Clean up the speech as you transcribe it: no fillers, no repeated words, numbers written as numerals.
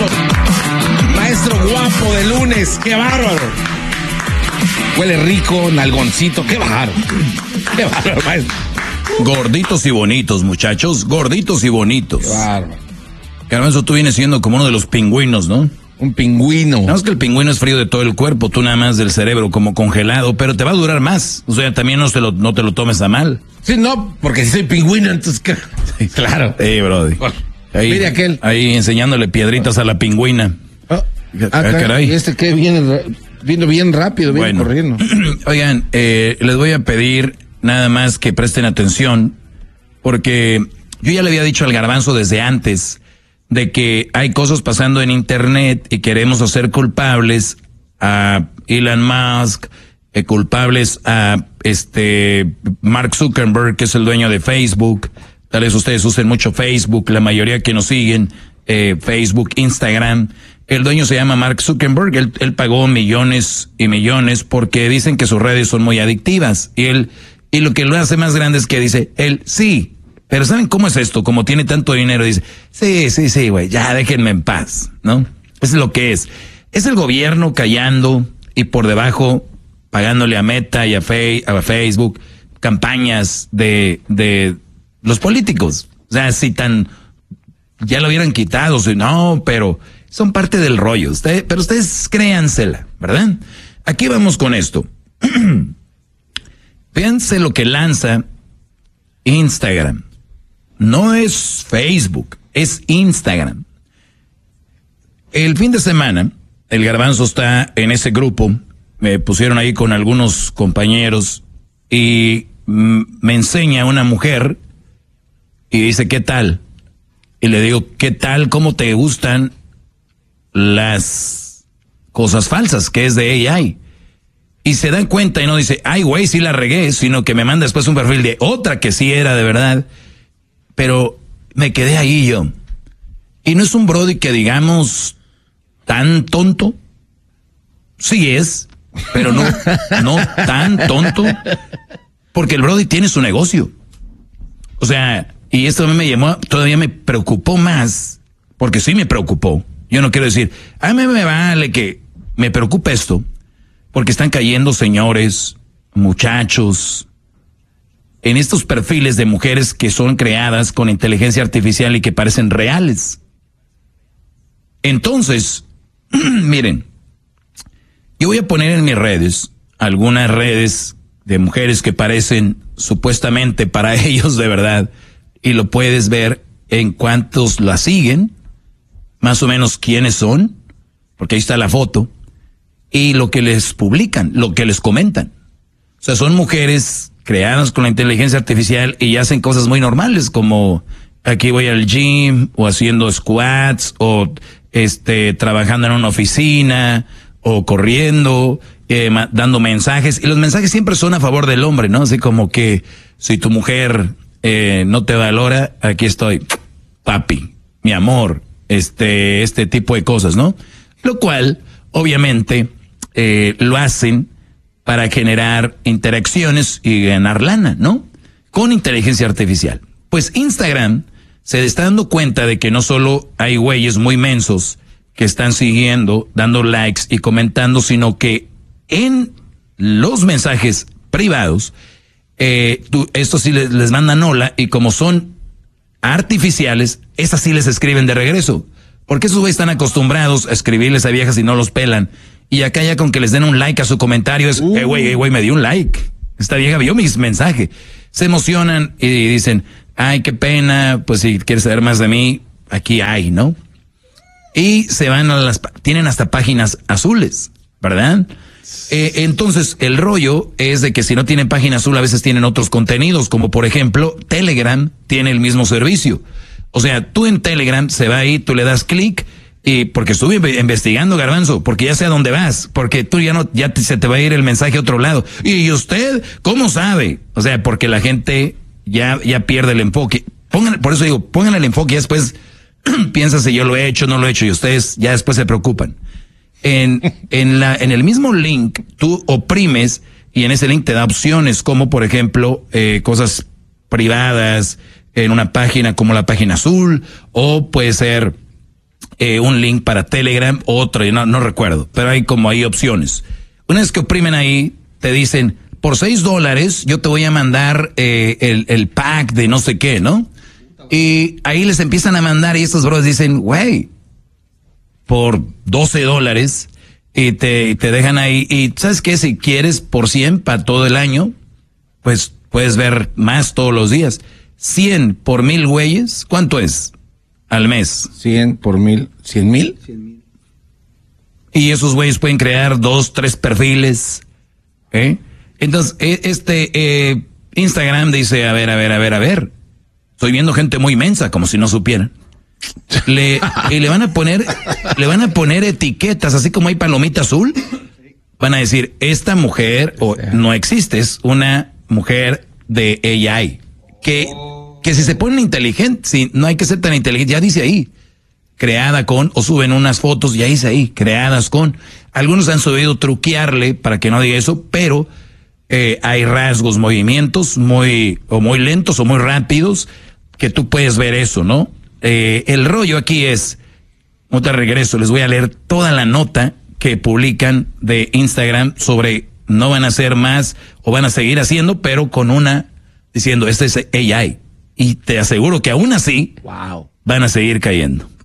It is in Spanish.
Maestro guapo de lunes, qué bárbaro. Huele rico, nalgoncito, qué bárbaro. Qué bárbaro, maestro. Gorditos y bonitos, muchachos, gorditos y bonitos. Qué bárbaro. Garbanzo, tú vienes siendo como uno de los pingüinos, ¿no? Un pingüino. No, es que el pingüino es frío de todo el cuerpo, tú nada más del cerebro, como congelado, pero te va a durar más. O sea, también no te lo tomes a mal. Sí, no, porque si soy pingüino, entonces... Sí, claro. Brody. Ahí, mire aquel. Ahí enseñándole piedritas a la pingüina. Caray. Este que viene bien rápido, viene corriendo. Oigan, les voy a pedir nada más que presten atención, porque yo ya le había dicho al Garbanzo desde antes de que hay cosas pasando en internet y queremos hacer culpables a Elon Musk, culpables a Mark Zuckerberg, que es el dueño de Facebook. Tal vez ustedes usen mucho Facebook, la mayoría que nos siguen, Facebook, Instagram. El dueño se llama Mark Zuckerberg, él pagó millones y millones porque dicen que sus redes son muy adictivas. Y lo que lo hace más grande es que dice, sí. Pero ¿saben cómo es esto? Como tiene tanto dinero, dice, sí, güey, ya déjenme en paz, ¿no? Eso es lo que es. Es el gobierno callando y por debajo pagándole a Meta y a Facebook campañas de los políticos. O sea, si ya lo hubieran quitado, no, pero son parte del rollo. Pero ustedes créansela, ¿verdad? Aquí vamos con esto. Fíjense lo que lanza Instagram. No es Facebook, es Instagram. El fin de semana, el Garbanzo está en ese grupo, me pusieron ahí con algunos compañeros y me enseña una mujer y dice, ¿qué tal? Y le digo, ¿qué tal? ¿Cómo te gustan las cosas falsas? Que es de AI. Y se dan cuenta y no dice, ay güey, sí la regué, sino que me manda después un perfil de otra que sí era de verdad. Pero me quedé ahí yo. Y no es un brody que digamos tan tonto. Sí es, pero no tan tonto. Porque el brody tiene su negocio. O sea, y esto todavía me preocupó más. Porque sí me preocupó. Yo no quiero decir, a mí me vale que me preocupe esto. Porque están cayendo señores, muchachos, en estos perfiles de mujeres que son creadas con inteligencia artificial y que parecen reales. Entonces, miren, yo voy a poner en mis redes, algunas redes de mujeres que parecen supuestamente para ellos de verdad, y lo puedes ver en cuántos la siguen, más o menos quiénes son, porque ahí está la foto, y lo que les publican, lo que les comentan. O sea, son mujeres creadas con la inteligencia artificial y hacen cosas muy normales, como aquí voy al gym, o haciendo squats, o trabajando en una oficina, o corriendo, dando mensajes. Y los mensajes siempre son a favor del hombre, ¿no? Así como que si tu mujer no te valora, aquí estoy, papi, mi amor, este tipo de cosas, ¿no? Lo cual, obviamente, lo hacen para generar interacciones y ganar lana, ¿no? Con inteligencia artificial. Pues Instagram se está dando cuenta de que no solo hay güeyes muy mensos que están siguiendo, dando likes y comentando, sino que en los mensajes privados, estos sí les mandan hola, y como son artificiales, esas sí les escriben de regreso. Porque esos güeyes están acostumbrados a escribirles a viejas y no los pelan. Y acá ya con que les den un like a su comentario es, güey, me dio un like. Esta vieja vio mis mensajes. Se emocionan y dicen, ay, qué pena, pues si quieres saber más de mí, aquí hay, ¿no? Y se van tienen hasta páginas azules, ¿verdad? Entonces, el rollo es de que si no tienen página azul, a veces tienen otros contenidos, como por ejemplo, Telegram tiene el mismo servicio. O sea, tú en Telegram se va ahí, tú le das clic, y porque estuve investigando, Garbanzo, porque ya sé a dónde vas, porque tú se te va a ir el mensaje a otro lado. ¿Y usted cómo sabe? O sea, porque la gente ya pierde el enfoque. Por eso digo, pongan el enfoque y después piensa si yo lo he hecho, no lo he hecho, y ustedes ya después se preocupan. En el mismo link, tú oprimes y en ese link te da opciones como, por ejemplo, cosas privadas en una página como la página azul, o puede ser un link para Telegram, otro, no recuerdo, pero hay como ahí opciones. Una vez que oprimen ahí, te dicen, por $6 yo te voy a mandar el pack de no sé qué, ¿no? Y ahí les empiezan a mandar y estos bros dicen, güey, por $12 y te dejan ahí. Y ¿sabes qué? Si quieres por 100 para todo el año, pues puedes ver más todos los días. 100 por 1000 güeyes, ¿cuánto es al mes? 100 por 1000, 100,000. Y esos güeyes pueden crear 2, 3 perfiles, ¿eh? Entonces, Instagram dice, a ver. Estoy viendo gente muy mensa, como si no supieran. Y le van a poner etiquetas, así como hay palomita azul. Van a decir, esta mujer no existe, es una mujer de AI. Que si se ponen inteligentes, si no hay que ser tan inteligente, ya dice ahí, creada con, o suben unas fotos, ya dice ahí, creadas con. Algunos han subido truquearle para que no diga eso, pero hay rasgos, movimientos muy lentos o muy rápidos, que tú puedes ver eso, ¿no? El rollo aquí es, no te regreso, les voy a leer toda la nota que publican de Instagram sobre no van a hacer más o van a seguir haciendo, pero con una diciendo, este es AI. Y te aseguro que aún así van a seguir cayendo.